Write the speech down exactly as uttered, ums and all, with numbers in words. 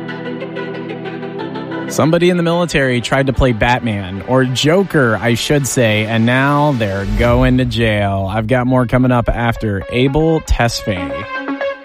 Somebody in the military tried to play Batman, or Joker, I should say, and now they're going to jail. I've got more coming up after Abel Tesfaye.